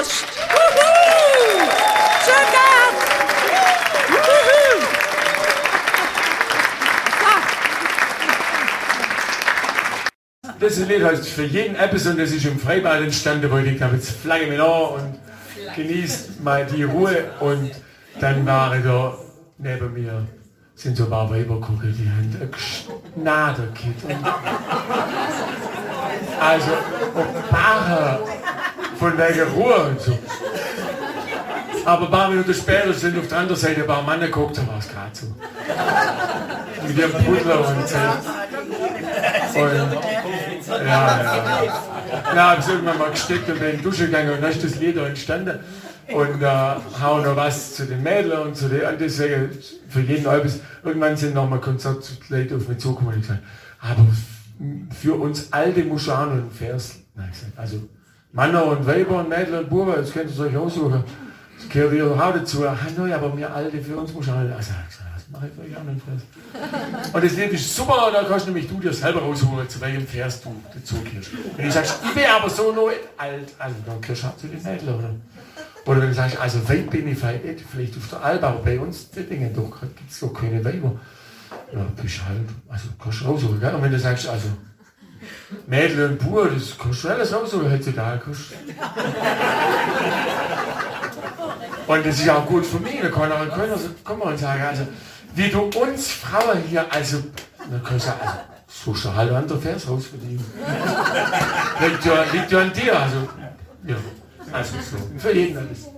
Gast. Schön gehabt. Das Lied heißt für jeden etwas und das ist im Freibad entstanden, wo ich gedacht habe, jetzt flagge mich an und genießt mal die Ruhe. Und dann waren da neben mir sind so ein paar Weiber gucken, die haben ein Gnaderkit. Also ein paar von wegen Ruhe und so. Aber ein paar Minuten später sind auf der anderen Seite ein paar Männer geguckt, da war es gerade so. Mit ihrem Pudler und so. Und ja, habe ich irgendwann mal gesteckt und bin in die Dusche gegangen und dann ist das Lied entstanden. Und hau noch was zu den Mädels und zu den, deswegen für jeden Albus. Irgendwann sind nochmal Konzertleute auf mich zugekommen und gesagt, aber für uns Alte musst du auch noch einen Vers. Nein, ich gesagt, also Männer und Weiber und Mädel und Buben, das könnt ihr euch aussuchen. Das gehört ihr auch dazu. Ah, nein, aber wir Alte, für uns musst du auch nicht. Also, das mache ich für euch auch einen Vers. Und das Lied ist super, da kannst nämlich du dir selber rausholen, zu welchem Vers du dazu gehörst. Wenn du sagst, ich bin aber so noch alt, also dann gehörst du auch zu den Mädels, oder? Oder wenn du sagst, also weit bin ich vielleicht auf der Alp, aber bei uns, die Dinge doch, gibt es doch keine Weiber. Ja, bist halt, also kannst du raussuchen, gell? Und wenn du sagst, also Mädel und Bub, das kannst du alles raussuchen heutzutage. Und das ist auch gut für mich, da kann man und sagen, also wie du uns Frauen hier, also, dann kannst du sagen, also, suchst du halt einen anderen Vers raus für die. Liegt ja an dir, also, ja. Also so, für jeden alles.